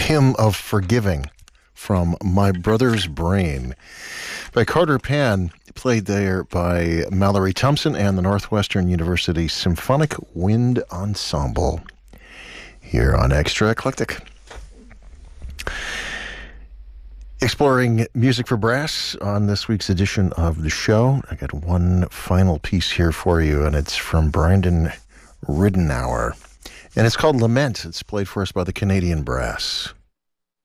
Hymn of Forgiving from My Brother's Brain by Carter Pan, played there by Mallory Thompson and the Northwestern University Symphonic Wind Ensemble here on Extra Eclectic. Exploring music for brass on this week's edition of the show. I got one final piece here for you, and it's from Brandon Ridenour. And it's called Lament. It's played for us by the Canadian Brass.